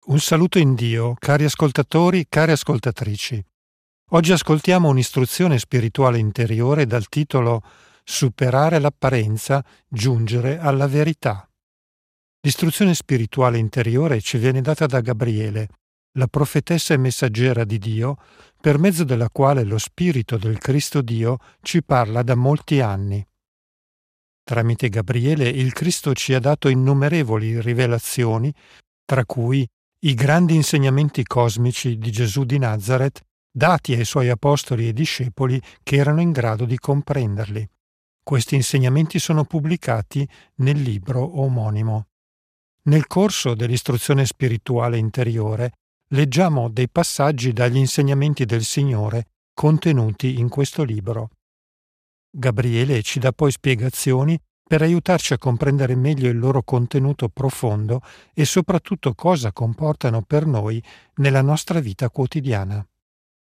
Un saluto in Dio, cari ascoltatori, care ascoltatrici. Oggi ascoltiamo un'istruzione spirituale interiore dal titolo Superare l'apparenza, giungere alla verità. L'istruzione spirituale interiore ci viene data da Gabriele, la profetessa e messaggera di Dio, per mezzo della quale lo Spirito del Cristo Dio ci parla da molti anni. Tramite Gabriele il Cristo ci ha dato innumerevoli rivelazioni, tra cui i grandi insegnamenti cosmici di Gesù di Nazaret, dati ai suoi apostoli e discepoli che erano in grado di comprenderli. Questi insegnamenti sono pubblicati nel libro omonimo. Nel corso dell'istruzione spirituale interiore leggiamo dei passaggi dagli insegnamenti del Signore contenuti in questo libro. Gabriele ci dà poi spiegazioni per aiutarci a comprendere meglio il loro contenuto profondo e soprattutto cosa comportano per noi nella nostra vita quotidiana.